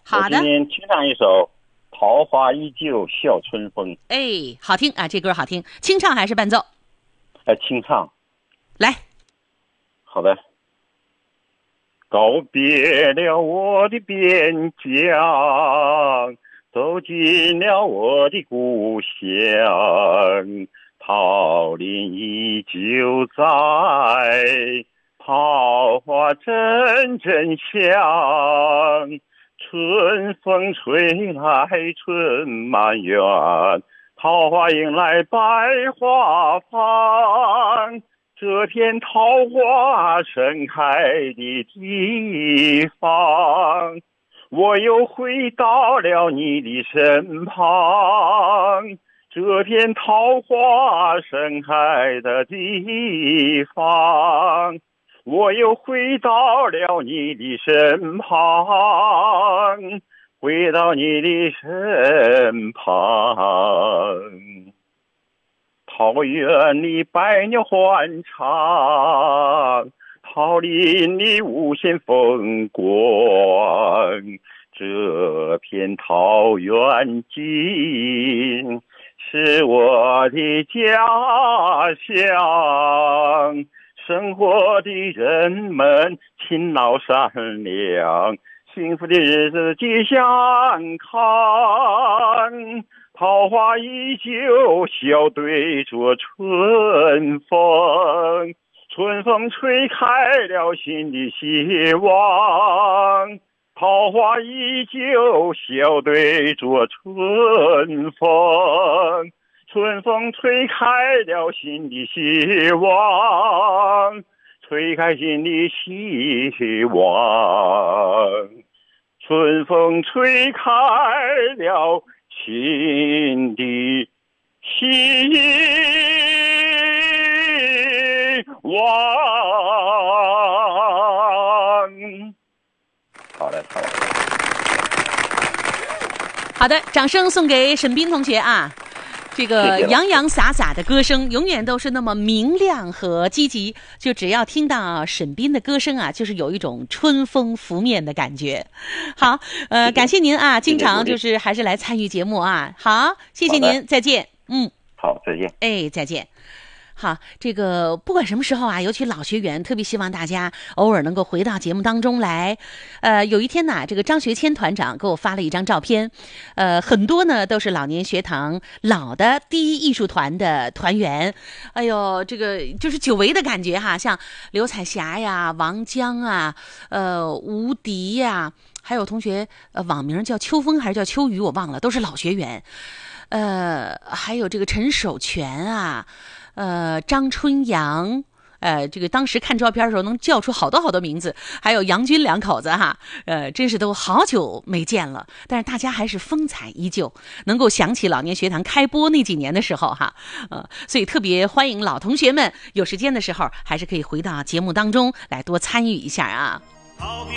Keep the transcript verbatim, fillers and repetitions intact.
好的， 我今天清唱一首《桃花依旧笑春风》。 哎，好听啊，这歌好听，清唱还是伴奏？ 呃，清唱。 来。 好的。告别了我的边疆，走进了我的故乡，桃林依旧在，桃花阵阵香，春风吹来春满园，桃花迎来百花放，这片桃花盛开的地方，我又回到了你的身旁，这片桃花盛开的地方，我又回到了你的身旁，回到你的身旁。桃园里百鸟欢唱，桃林里无限风光，这片桃源景是我的家乡，生活的人们勤劳善良，幸福的日子吉祥康，桃花依旧笑对着春风，春风吹开了新的希望，桃花依旧笑对着春风，春风吹开了新的希望，吹开新的希望，春风吹开了新的希望。好的，好的。 好的，掌声送给沈斌同学啊！这个洋洋洒洒的歌声永远都是那么明亮和积极，就只要听到沈斌的歌声啊，就是有一种春风拂面的感觉。好，呃，感谢您啊，经常就是还是来参与节目啊。好，谢谢您，再见。嗯， 好，再见。 哎，再见。好，这个不管什么时候啊，尤其老学员，特别希望大家偶尔能够回到节目当中来。呃，有一天呢，这个张学谦团长给我发了一张照片，呃，很多呢都是老年学堂老的第一艺术团的团员。哎呦，这个就是久违的感觉哈，像刘彩霞呀、王江啊、呃吴迪呀，还有同学呃网名叫秋风还是叫秋雨，我忘了，都是老学员。呃，还有这个陈守全啊。呃，张春阳，呃，这个当时看照片的时候能叫出好多好多名字，还有杨军两口子哈，呃，真是都好久没见了，但是大家还是风采依旧，能够想起老年学堂开播那几年的时候哈，呃，所以特别欢迎老同学们有时间的时候，还是可以回到节目当中来多参与一下啊。